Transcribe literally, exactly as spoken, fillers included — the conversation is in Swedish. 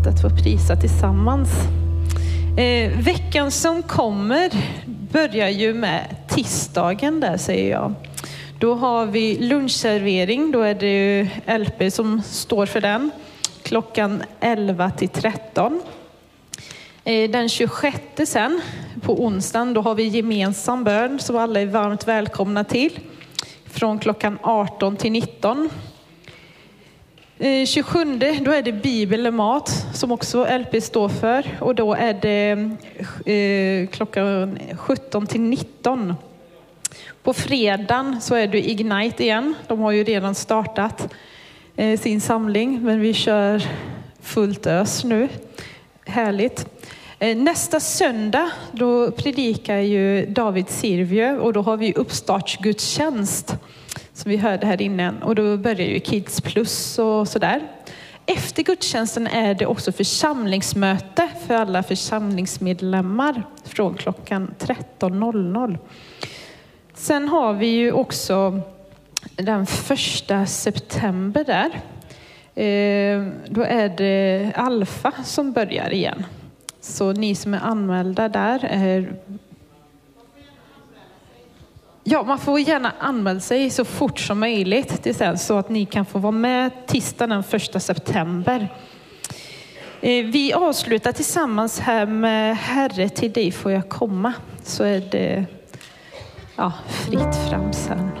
gott att få prisa tillsammans. Eh, veckan som kommer börjar ju med tisdagen där, säger jag. Då har vi lunchservering, då är det ju L P som står för den. Klockan elva till tretton. Den tjugosjätte sen, på onsdagen, då har vi gemensam bön som alla är varmt välkomna till. Från klockan arton till nitton. tjugosjunde, då är det bibel och mat som också L P står för. Och då är det eh, klockan sjutton till nitton. På fredagen så är det Ignite igen. De har ju redan startat eh, sin samling, men vi kör fullt ös nu. Härligt. Eh, nästa söndag då predikar ju David Sirviö och då har vi uppstartsgudstjänst som vi hörde här innan. Och då börjar ju Kids Plus och sådär. Efter gudstjänsten är det också församlingsmöte för alla församlingsmedlemmar från klockan tretton noll noll. Sen har vi ju också den första september där. Eh, då är det Alfa som börjar igen. Så ni som är anmälda där är... Ja, man får gärna anmäla sig så fort som möjligt till sen, så att ni kan få vara med tisdagen den första september. Eh, vi avslutar tillsammans här med Herre, till dig får jag komma. Så är det... Ja, fritt fram sen.